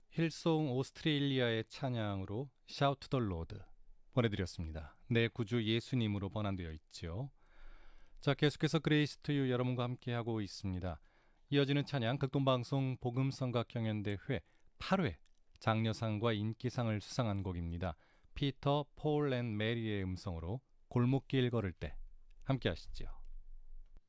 힐송 오스트레일리아의 찬양으로 Shout to the Lord 보내드렸습니다. 내 구주 예수님으로 번안되어 있죠. 자, 계속해서 그레이스 투유 여러분과 함께하고 있습니다. 이어지는 찬양 극동방송 복음성가경연대회 8회 장려상과 인기상을 수상한 곡입니다. 피터, 폴 앤 메리의 음성으로 골목길 걸을 때 함께 하시죠.